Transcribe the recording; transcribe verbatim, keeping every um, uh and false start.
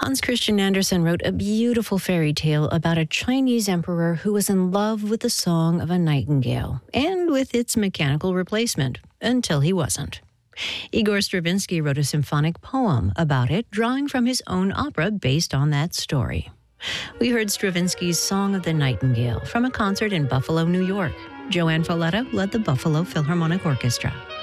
Hans Christian Andersen wrote a beautiful fairy tale about a Chinese emperor who was in love with the song of a nightingale and with its mechanical replacement, until he wasn't. Igor Stravinsky wrote a symphonic poem about it, drawing from his own opera based on that story. We heard Stravinsky's Song of the Nightingale from a concert in Buffalo, New York. Joanne Folletta led the Buffalo Philharmonic Orchestra.